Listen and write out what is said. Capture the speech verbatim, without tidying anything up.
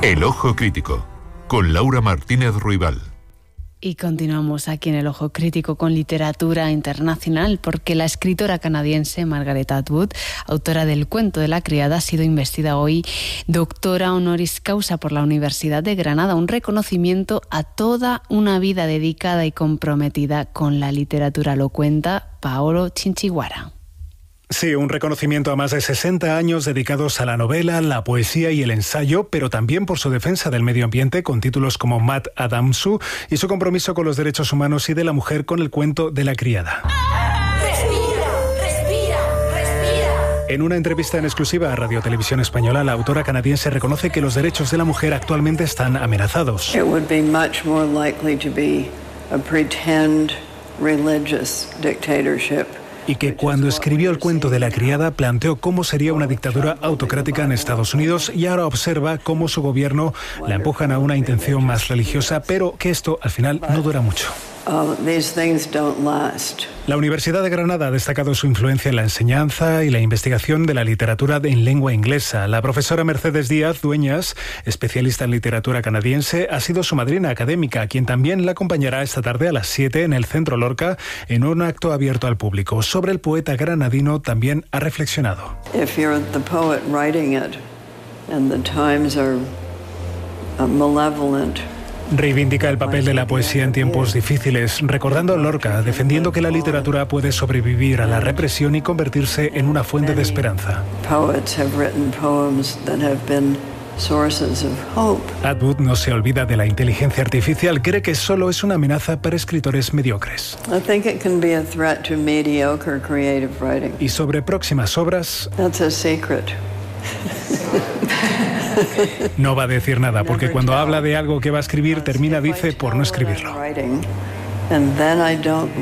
El Ojo Crítico, con Laura Martínez Ruibal. Y continuamos aquí en El Ojo Crítico con literatura internacional, porque la escritora canadiense Margaret Atwood, autora del Cuento de la Criada, ha sido investida hoy doctora honoris causa por la Universidad de Granada, un reconocimiento a toda una vida dedicada y comprometida con la literatura. Lo cuenta Paolo Chinchiguara. Sí, un reconocimiento a más de sesenta años dedicados a la novela, la poesía y el ensayo, pero también por su defensa del medio ambiente con títulos como Mad Adamsu y su compromiso con los derechos humanos y de la mujer con el Cuento de la Criada. Respira, respira, respira. En una entrevista en exclusiva a Radio Televisión Española, la autora canadiense reconoce que los derechos de la mujer actualmente están amenazados. It would be much more likely to be a pretend religious dictatorship. Y que cuando escribió El Cuento de la Criada planteó cómo sería una dictadura autocrática en Estados Unidos y ahora observa cómo su gobierno la empujan a una intención más religiosa, pero que esto al final no dura mucho. Uh, these things don't last. La Universidad de Granada ha destacado su influencia en la enseñanza y la investigación de la literatura en lengua inglesa. La profesora Mercedes Díaz Dueñas, especialista en literatura canadiense, ha sido su madrina académica, quien también la acompañará esta tarde a las siete en el Centro Lorca en un acto abierto al público. Sobre el poeta granadino también ha reflexionado. If you're the poet writing it and the times are uh, malevolent, reivindica el papel de la poesía en tiempos difíciles, recordando a Lorca, defendiendo que la literatura puede sobrevivir a la represión y convertirse en una fuente de esperanza. Atwood no se olvida de la inteligencia artificial, cree que solo es una amenaza para escritores mediocres. Y sobre próximas obras, no va a decir nada, porque cuando habla de algo que va a escribir, termina, dice, por no escribirlo.